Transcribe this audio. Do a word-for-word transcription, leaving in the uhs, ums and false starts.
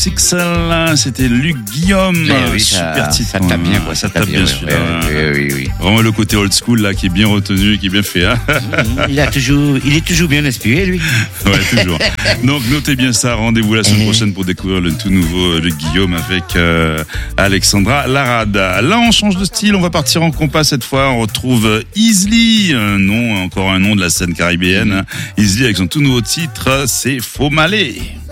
Sixel, c'était Luc Guillaume, eh oui, super ça, titre. Ça tape bien, quoi. Ça, Ça tape bien, bien celui-là. Oui, oui, oui, oui. Vraiment le côté old school là qui est bien retenu, qui est bien fait. Hein. Il a toujours, il est toujours bien inspiré, lui. Ouais, toujours. Donc notez bien ça. Rendez-vous la semaine prochaine pour découvrir le tout nouveau Luc Guillaume avec euh, Alexandra Larade. Là, on change de style. On va partir en compas cette fois. On retrouve Easily, un nom, encore un nom de la scène caribéenne. Easily avec son tout nouveau titre, c'est Faut Malé.